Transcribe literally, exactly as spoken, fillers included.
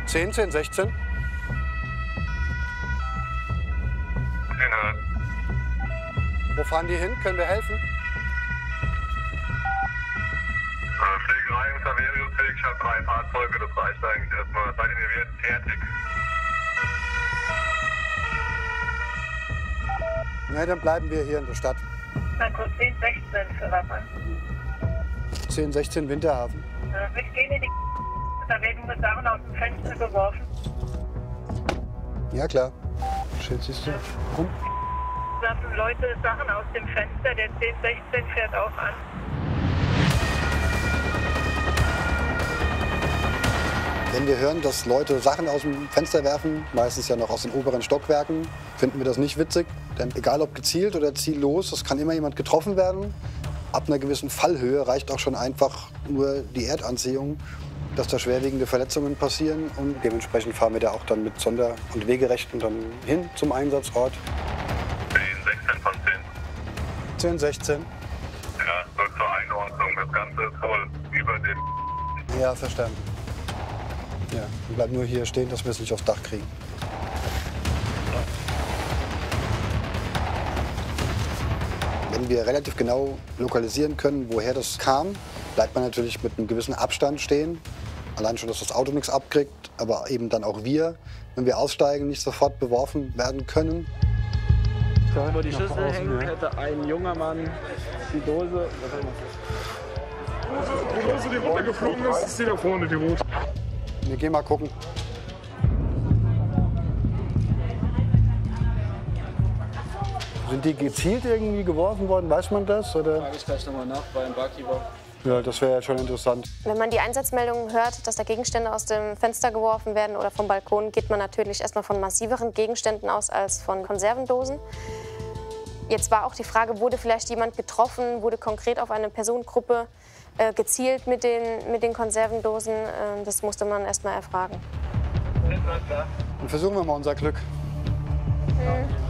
zehn, zehn, sechzehn. Wo fahren die hin? Können wir helfen? Pflegerei und Saverius-Fähig, ich habe drei Fahrzeuge, das reicht eigentlich erstmal. Seid ihr jetzt fertig? Na, dann bleiben wir hier in der Stadt. Also zehn, sechzehn für Wappen. zehn, sechzehn Winterhafen. Äh, wir stehen in die da werden wir Sachen aus dem Fenster geworfen. Ja, klar. Schild siehst du. Rum. Werfen Leute Sachen aus dem Fenster, der zehn, sechzehn fährt auch an. Wenn wir hören, dass Leute Sachen aus dem Fenster werfen, meistens ja noch aus den oberen Stockwerken, finden wir das nicht witzig. Denn egal ob gezielt oder ziellos, es kann immer jemand getroffen werden. Ab einer gewissen Fallhöhe reicht auch schon einfach nur die Erdanziehung, dass da schwerwiegende Verletzungen passieren. Und dementsprechend fahren wir da auch dann mit Sonder- und Wegerechten dann hin zum Einsatzort. zehn, sechzehn von zehn. zehn, sechzehn. Ja, nur zur Einordnung. Das Ganze ist voll über dem. Ja, verstanden. Ja, wir bleiben nur hier stehen, dass wir es nicht aufs Dach kriegen. Wenn wir relativ genau lokalisieren können, woher das kam, bleibt man natürlich mit einem gewissen Abstand stehen. Allein schon, dass das Auto nichts abkriegt, aber eben dann auch wir, wenn wir aussteigen, nicht sofort beworfen werden können. Wo die Schüssel hängt, hätte ein junger Mann die Dose. Die Dose, die runtergeflogen ist, ist die da vorne, die rote. Wir gehen mal gucken. Sind die gezielt irgendwie geworfen worden? Weiß man das? Oder? Frage ich gleich nochmal nach beim Barkeeper. Ja, das wäre ja schon interessant. Wenn man die Einsatzmeldungen hört, dass da Gegenstände aus dem Fenster geworfen werden oder vom Balkon, geht man natürlich erstmal von massiveren Gegenständen aus als von Konservendosen. Jetzt war auch die Frage, wurde vielleicht jemand getroffen, wurde konkret auf eine Personengruppe äh, gezielt mit den, mit den Konservendosen? Äh, das musste man erstmal erfragen. Dann versuchen wir mal unser Glück. Mhm.